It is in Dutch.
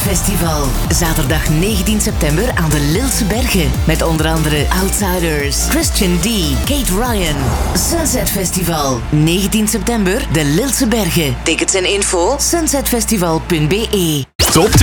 Festival. Zaterdag 19 september aan de Lilse Bergen. Met onder andere Outsiders, Christian D, Kate Ryan. Sunset Festival. 19 september, de Lilse Bergen. Tickets en info, sunsetfestival.be. Top